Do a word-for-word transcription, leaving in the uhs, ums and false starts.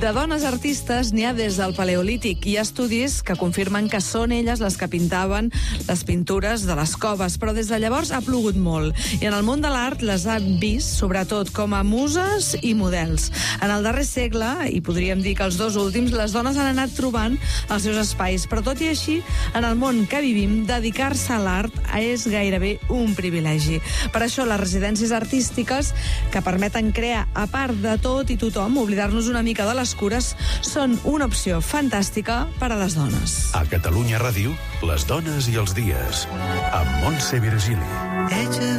De dones artistes n'hi ha des del Paleolític. Hi ha estudis que confirmen que són elles les que pintaven les pintures de les coves, però des de llavors ha plogut molt. I en el món de l'art les han vist, sobretot, com a muses i models. En el darrer segle, i podríem dir que els dos últims, les dones han anat trobant els seus espais, però tot i així, en el món que vivim, dedicar-se a l'art és gairebé un privilegi. Per això les residències artístiques, que permeten crear a part de tot i tothom, oblidar-nos una mica de les cures, són una opció fantàstica per a les dones. A Catalunya Ràdio, les dones i els dies, amb Montse Virgili.